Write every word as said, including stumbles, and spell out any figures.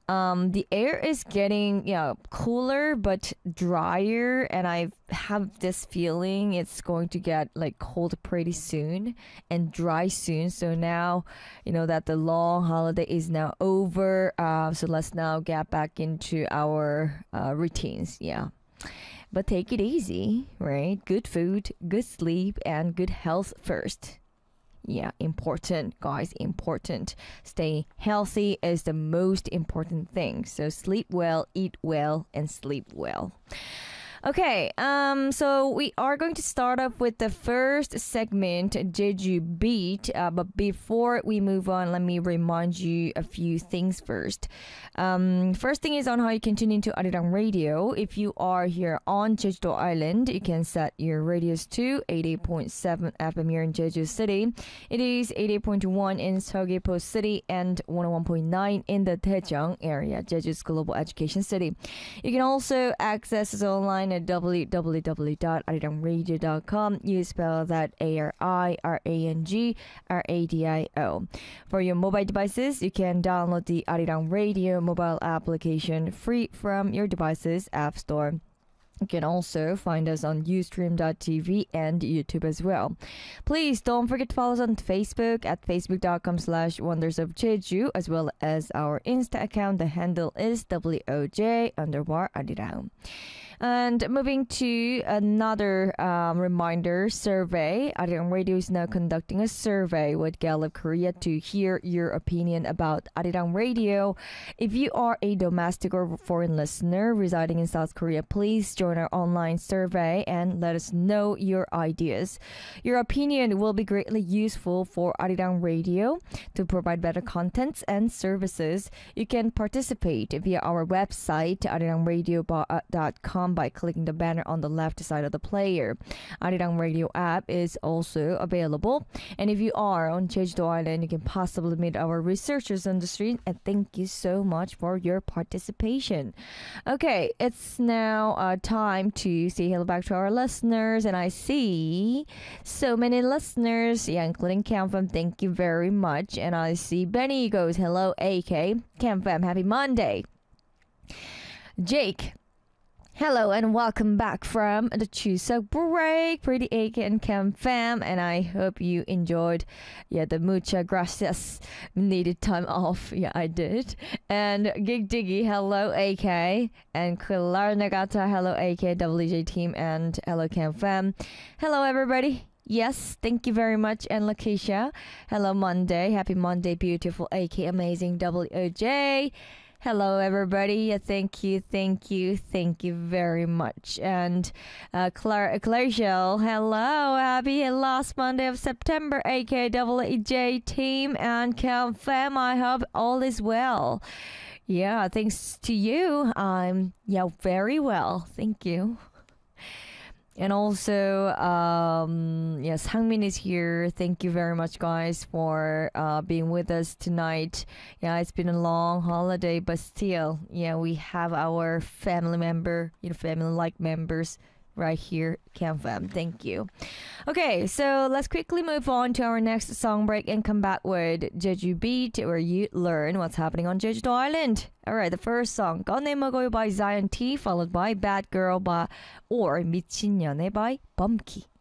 Um, the air is getting, you know, cooler but drier, and I have this feeling it's going to get like cold pretty soon and dry soon. So now, you know, that the long holiday is now over. Uh, so let's now get back into our uh, routines. Yeah. But take it easy, right? Good food, good sleep, and good health first. Yeah, important, guys, important. Stay healthy is the most important thing. So sleep well, eat well, and sleep well. Okay, um, so we are going to start off with the first segment, Jeju Beat. Uh, but before we move on, let me remind you a few things first. Um, first thing is on how you can tune into Arirang Radio. If you are here on Jeju Island, you can set your radios to eighty-eight point seven F M here in Jeju City. It is eighty-eight point one in Seogwipo City and one oh one point nine in the Daejeong area, Jeju's global education city. You can also access us online at w w w dot arirang radio dot com. You spell that A R I R A N G R A D I O. For your mobile devices, you can download the Arirang Radio mobile application free from your device's app store. You can also find us on ustream dot t v and YouTube as well. Please don't forget to follow us on Facebook at facebook dot com slash wonders of Jeju, as well as our Insta account. The handle is W O J underbar Arirang. And moving to another um, reminder survey, Arirang Radio is now conducting a survey with Gallup Korea to hear your opinion about Arirang Radio. If you are a domestic or foreign listener residing in South Korea, please join our online survey and let us know your ideas. Your opinion will be greatly useful for Arirang Radio to provide better contents and services. You can participate via our website, arirang radio dot com, by clicking the banner on the left side of the player. Arirang Radio app is also available. And if you are on Jeju Island, you can possibly meet our researchers on the street. And thank you so much for your participation. Okay, it's now uh, time to say hello back to our listeners. And I see so many listeners, yeah, including Camfam. Thank you very much. And I see Benny goes, hello, A K. Camfam, happy Monday. Jake, hello and welcome back from the Chuseok break. Pretty A K and Cam Fam, and I hope you enjoyed, yeah, the mucha gracias needed time off. Yeah, I did. And Gig Diggy, hello A K, and Kilar Nagata, hello A K, W J team, and hello Cam Fam. Hello everybody. Yes, thank you very much. And Lakeisha, hello Monday, happy Monday, beautiful A K, amazing W O J. Hello, everybody. Uh, thank you, thank you, thank you very much. And uh, Claire, Claire Shell, hello. Happy last Monday of September, A K W E J team and Cam Fam. I hope all is well. Yeah, thanks to you. I'm yeah very well. Thank you. And also, um, yes, Hangmin is here. Thank you very much, guys, for uh, being with us tonight. Yeah, it's been a long holiday, but still, yeah, we have our family member, you know, family-like members right here, Cam Fam. Thank you. Okay, so let's quickly move on to our next song break and come back with Jeju Beat, where you learn what's happening on Jeju Island. Alright, the first song, 꺼내 먹어요 by Zion T, followed by Bad Girl by or 미친 연애 by Bumkey.